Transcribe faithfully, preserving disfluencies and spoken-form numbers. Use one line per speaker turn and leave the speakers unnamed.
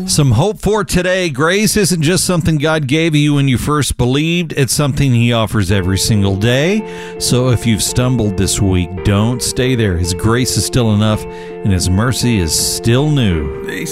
Some hope for today. Grace isn't just something God gave you when you first believed. It's something he offers every single day. So if you've stumbled this week, don't stay there. His grace is still enough, and his mercy is still new.